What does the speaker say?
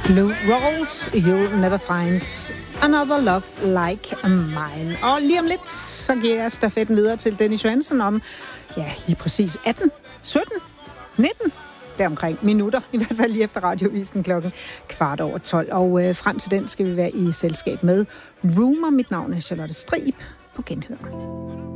Blue Rolls, You'll Never Find Another Love Like Mine. Og lige om lidt, så giver jeg stafetten videre til Dennis Johansen om, ja, lige præcis 18, 17, 19, deromkring minutter, i hvert fald lige efter radiovisen klokken 12:15. Og frem til den skal vi være i selskab med Rumor. Mit navn er Charlotte Strib. På genhør.